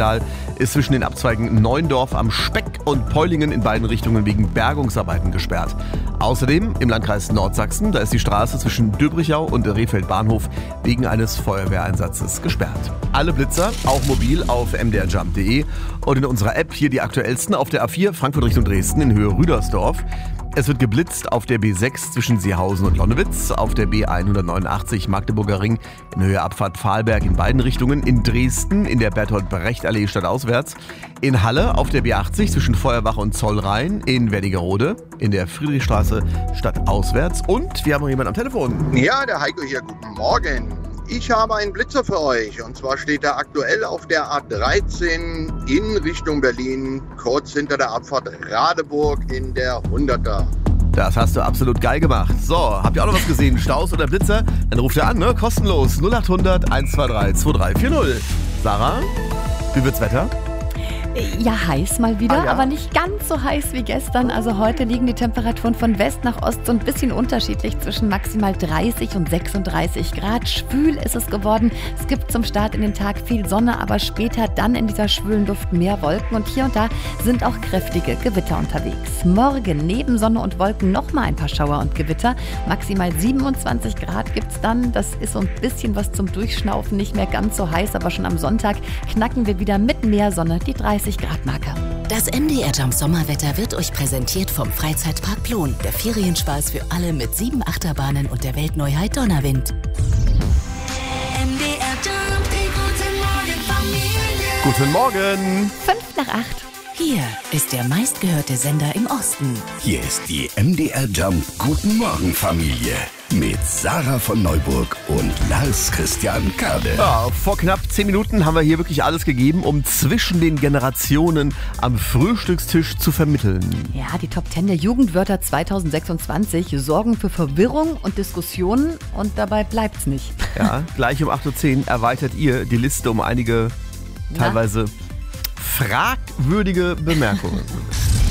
Verkehrsskandal ist zwischen den Abzweigen Neuendorf am Speck und Peulingen in beiden Richtungen wegen Bergungsarbeiten gesperrt. Außerdem im Landkreis Nordsachsen, da ist die Straße zwischen Döbrichau und Rehfeld Bahnhof wegen eines Feuerwehreinsatzes gesperrt. Alle Blitzer, auch mobil, auf mdrjump.de und in unserer App hier die aktuellsten auf der A4 Frankfurt Richtung Dresden in Höhe Rüdersdorf. Es wird geblitzt auf der B6 zwischen Seehausen und Lonnewitz, auf der B189 Magdeburger Ring in Höhe Abfahrt Pfahlberg in beiden Richtungen, in Dresden in der Bertolt-Brecht-Allee stadtauswärts, in Halle auf der B80 zwischen Feuerbach und Zollrhein, in Wernigerode in der Friedrichstraße stadtauswärts und wir haben noch jemanden am Telefon. Ja, der Heiko hier, guten Morgen. Ich habe einen Blitzer für euch und zwar steht er aktuell auf der A13 in Richtung Berlin, kurz hinter der Abfahrt Radeburg in der 100er. Das hast du absolut geil gemacht. So, habt ihr auch noch was gesehen? Staus oder Blitzer? Dann ruft ihr an, ne? Kostenlos. 0800 123 2340. Sarah, wie wird's Wetter? Ja, heiß mal wieder, aber nicht ganz so heiß wie gestern. Also heute liegen die Temperaturen von West nach Ost so ein bisschen unterschiedlich zwischen maximal 30 und 36 Grad. Schwül ist es geworden. Es gibt zum Start in den Tag viel Sonne, aber später dann in dieser schwülen Luft mehr Wolken. Und hier und da sind auch kräftige Gewitter unterwegs. Morgen neben Sonne und Wolken nochmal ein paar Schauer und Gewitter. Maximal 27 Grad gibt's dann. Das ist so ein bisschen was zum Durchschnaufen. Nicht mehr ganz so heiß, aber schon am Sonntag knacken wir wieder mit mehr Sonne die 30 Grad Marke. Das MDR Jump Sommerwetter wird euch präsentiert vom Freizeitpark Plon. Der Ferienspaß für alle mit 7 Achterbahnen und der Weltneuheit Donnerwind. MDR Jump, Guten Morgen. 5 nach 8. Hier ist der meistgehörte Sender im Osten. Hier ist die MDR Jump Guten Morgen Familie mit Sarah von Neuburg und Lars Christian Kade. Ja, vor knapp 10 Minuten haben wir hier wirklich alles gegeben, um zwischen den Generationen am Frühstückstisch zu vermitteln. Ja, die Top 10 der Jugendwörter 2026 sorgen für Verwirrung und Diskussionen und dabei bleibt's nicht. Ja, gleich um 8.10 Uhr erweitert ihr die Liste um einige teilweise fragwürdige Bemerkungen.